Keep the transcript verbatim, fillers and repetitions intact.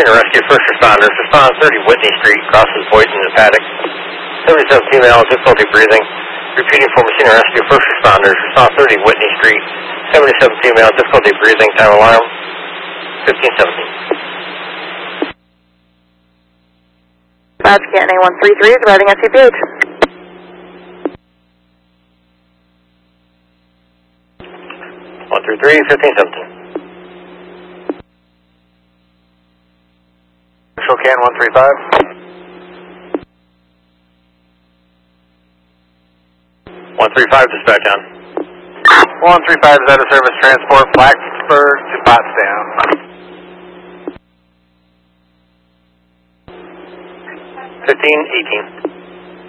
Center Rescue First Responders. Respond thirty Whitney Street, crosses Boynton and Paddock. seventy-seven female, difficulty breathing. Repeating for Center Rescue First Responders. Respond thirty Whitney Street, seventy-seven female, difficulty breathing. Time alarm, fifteen seventeen. Badge Canton A one three three is arriving at C P H. one three three, fifteen seventeen. Can one three five. one three five, dispatch on. one three five is out of service transport, Blacksburg to Potsdam. fifteen eighteen.